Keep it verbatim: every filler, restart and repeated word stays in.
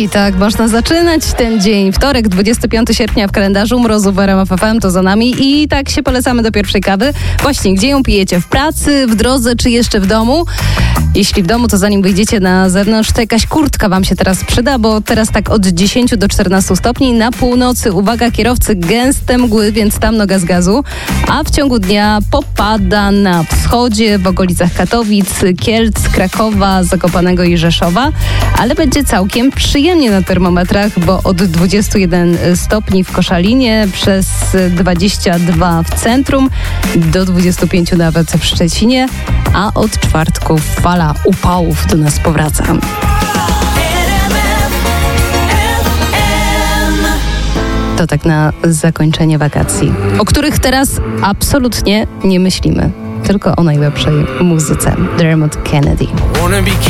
I tak można zaczynać ten dzień. Wtorek, dwudziestego piątego sierpnia w kalendarzu Mrozu w R M F F M, to za nami. I tak się polecamy do pierwszej kawy. Właśnie, gdzie ją pijecie? W pracy, w drodze, czy jeszcze w domu? Jeśli w domu, to zanim wyjdziecie na zewnątrz, to jakaś kurtka wam się teraz przyda, bo teraz tak od dziesięciu do czternastu stopni. Na północy, uwaga, kierowcy, gęste mgły, więc tam noga z gazu. A w ciągu dnia popada na wschodzie, w okolicach Katowic, Kielc, Krakowa, Zakopanego i Rzeszowa. Ale będzie całkiem przyjemnie na termometrach, bo od dwudziestu jeden stopni w Koszalinie, przez dwadzieścia dwa w centrum, do dwudziestu pięciu nawet w Szczecinie, a od czwartku fala upałów do nas powraca. To tak na zakończenie wakacji, o których teraz absolutnie nie myślimy, tylko o najlepszej muzyce. Dermot Kennedy.